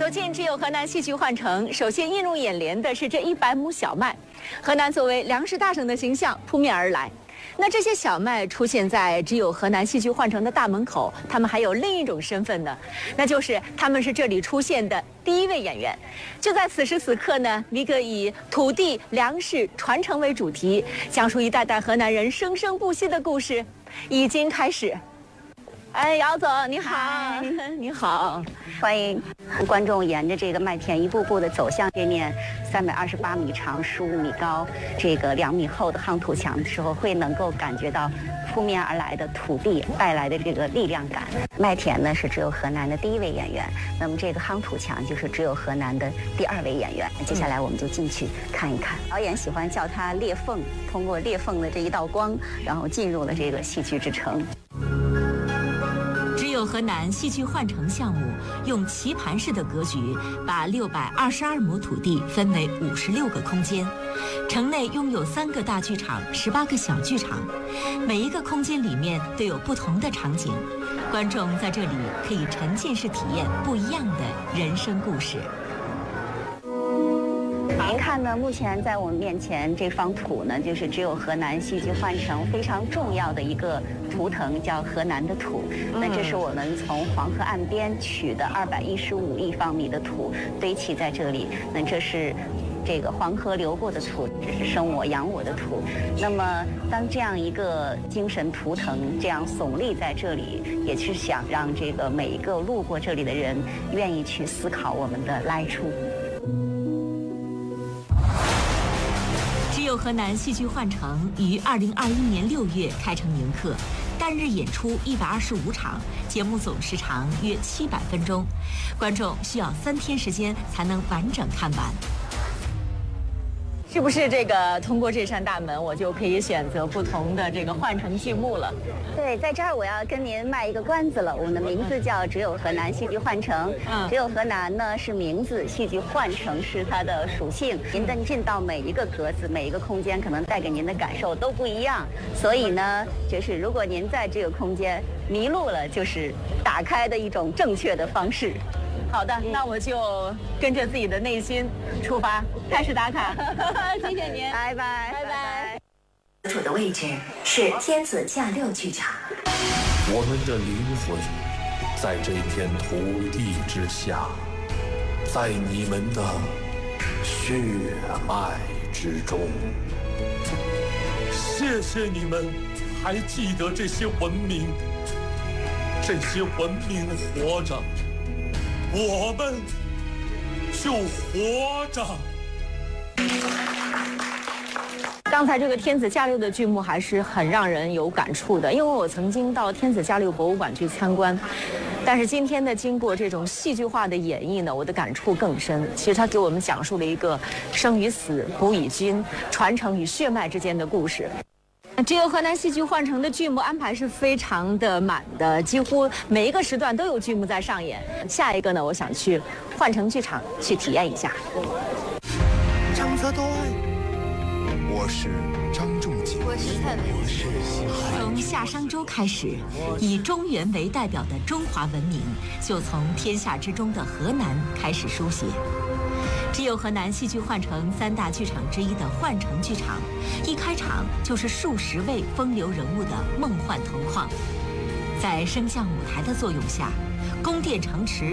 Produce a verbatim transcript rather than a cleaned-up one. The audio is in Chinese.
走进只有河南戏剧幻城，首先映入眼帘的是这一百亩小麦。河南作为粮食大省的形象扑面而来。那这些小麦出现在只有河南戏剧幻城的大门口，他们还有另一种身份呢，那就是他们是这里出现的第一位演员。就在此时此刻呢，一个以土地、粮食传承为主题，讲述一代代河南人生生不息的故事，已经开始。哎，姚总你好，你好， 欢迎观众沿着这个麦田一步步的走向这面三百二十八米长、十五米高、这个两米厚的夯土墙的时候，会能够感觉到扑面而来的土地带来的这个力量感。麦田呢是只有河南的第一位演员，那么这个夯土墙就是只有河南的第二位演员。接下来我们就进去看一看。导演喜欢叫它裂缝，通过裂缝的这一道光，然后进入了这个戏剧之城。 只有河南戏剧幻城项目用棋盘式的格局，把六百二十二亩土地分为五十六个空间。城内拥有三个大剧场、十八个小剧场，每一个空间里面都有不同的场景，观众在这里可以沉浸式体验不一样的人生故事。 您看呢？目前在我们面前这方土呢，就是只有河南戏剧幻城非常重要的一个图腾，叫河南的土。那这是我们从黄河岸边取的二百一十五立方米的土堆砌在这里。那这是这个黄河流过的土，这是生我养我的土。那么当这样一个精神图腾这样耸立在这里，也是想让这个每一个路过这里的人愿意去思考我们的来处。 只有河南戏剧幻城于二零二一年六月开城迎客，单日演出一百二十五场，节目总时长约七百分钟，观众需要三天时间才能完整看完。 是不是这个通过这扇大门，我就可以选择不同的这个幻城剧目了？ 对，在这儿我要跟您卖一个关子了。我们的名字叫只有河南戏剧幻城，嗯，只有河南呢是名字，戏剧幻城是它的属性。您的进到每一个格子、每一个空间，可能带给您的感受都不一样。所以呢，就是如果您在这个空间迷路了，就是打开的一种正确的方式。 好的，那我就跟着自己的内心出发，开始打卡。谢谢您， 拜拜， 拜拜。 处的位置是天子驾六剧场。 我们的灵魂在这片土地之下，在你们的血脉之中。谢谢你们还记得这些文明，这些文明活着，我们就活着。 刚才这个天子驾六的剧目还是很让人有感触的，因为我曾经到天子驾六博物馆去参观，但是今天呢，经过这种戏剧化的演绎呢，我的感触更深。其实他给我们讲述了一个生与死、古与今、传承与血脉之间的故事。只有河南戏剧幻城的剧目安排是非常的满的，几乎每一个时段都有剧目在上演。下一个呢，我想去幻城剧场去体验一下。 张择端，我是张仲景，我是蔡文熙。 从夏商周开始，以中原为代表的中华文明就从天下之中的河南开始书写。只有河南戏剧幻城三大剧场之一的幻城剧场，一开场就是数十位风流人物的梦幻同框。在升降舞台的作用下，宫殿城池